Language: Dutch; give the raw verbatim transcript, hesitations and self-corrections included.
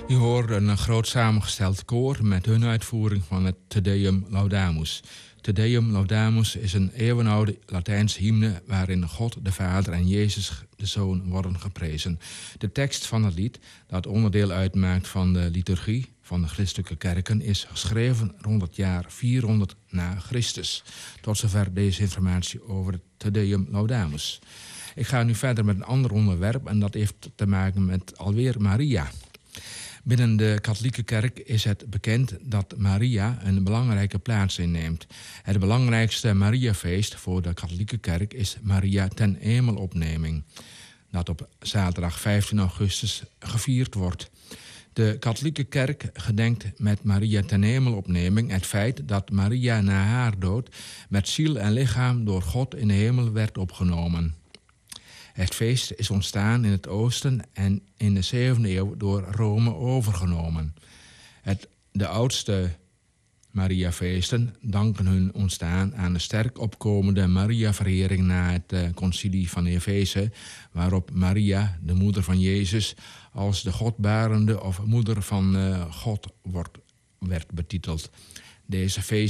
Je hoort een groot samengesteld koor met hun uitvoering van het Te Deum Laudamus. Te Deum Laudamus is een eeuwenoude Latijnse hymne waarin God de Vader en Jezus de Zoon worden geprezen. De tekst van het lied, dat onderdeel uitmaakt van de liturgie van de christelijke kerken, is geschreven rond het jaar vierhonderd na Christus. Tot zover deze informatie over het Te Deum Laudamus. Ik ga nu verder met een ander onderwerp en dat heeft te maken met alweer Maria. Binnen de katholieke kerk is het bekend dat Maria een belangrijke plaats inneemt. Het belangrijkste Mariafeest voor de katholieke kerk is Maria ten Hemelopneming, dat op zaterdag vijftien augustus gevierd wordt. De katholieke kerk gedenkt met Maria ten Hemelopneming het feit dat Maria na haar dood met ziel en lichaam door God in de hemel werd opgenomen. Het feest is ontstaan in het oosten en in de zevende eeuw door Rome overgenomen. Het, de oudste Mariafeesten danken hun ontstaan aan de sterk opkomende Mariaverering na het uh, concilie van Efeze, waarop Maria, de moeder van Jezus, als de Godbarende of moeder van uh, God wordt, werd betiteld. Deze feest